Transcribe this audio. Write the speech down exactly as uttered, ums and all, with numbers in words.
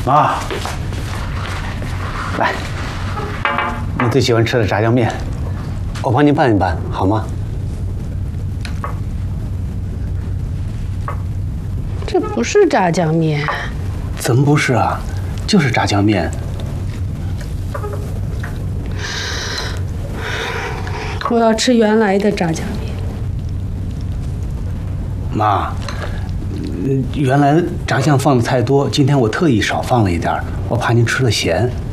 妈，来，你最喜欢吃的炸酱面，我帮您拌一拌，好吗？ 这不是炸酱面。 怎么不是啊？就是炸酱面。 我要吃原来的炸酱面。 妈，原来炸酱放的太多，今天我特意少放了一点，我怕您吃了咸。